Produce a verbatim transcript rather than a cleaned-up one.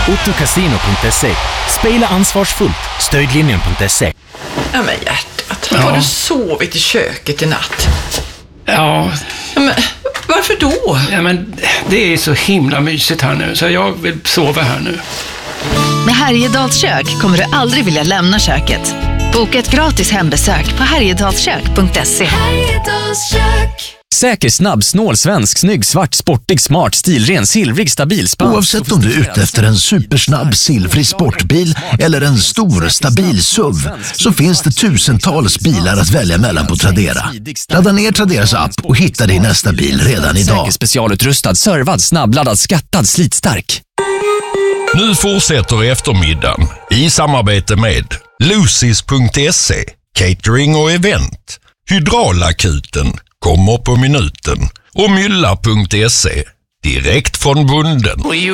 Ottocasino punkt se. Spela ansvarsfullt. Stödlinjen punkt se. Ja, men hjärtat. Ja. Har du sovit i köket i natt? Ja. Ja, men varför då? Ja, men det är så himla mysigt här nu, så jag vill sova här nu. Med Härjedals kök kommer du aldrig vilja lämna köket. Boka ett gratis hembesök på härjedalskök punkt se. Härjedals kök. Säker, snabb, snål, svensk, snygg, svart, sportig, smart, stilren, silvrig, stabil, spansk. Oavsett om du är ute efter en supersnabb, silvrig sportbil eller en stor, stabil S U V, så finns det tusentals bilar att välja mellan på Tradera. Ladda ner Traderas app och hitta din nästa bil redan idag. Säker, specialutrustad, servad, snabbladdad, skattad, slitstark. Nu fortsätter eftermiddagen i samarbete med Lucis punkt se, catering och event. Hydraulakuten kommer på minuten och Mylla punkt se, direkt från bunden.